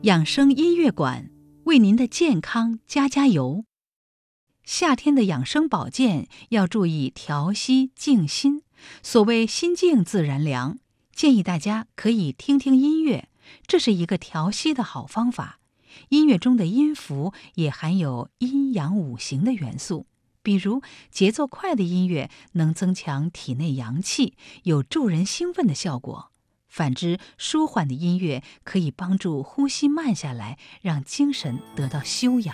养生音乐馆为您的健康加油。夏天的养生保健要注意调息静心，所谓心静自然凉，建议大家可以听听音乐，这是一个调息的好方法。音乐中的音符也含有阴阳五行的元素，比如节奏快的音乐能增强体内阳气，有助人兴奋的效果。反之，舒缓的音乐可以帮助呼吸慢下来，让精神得到休养。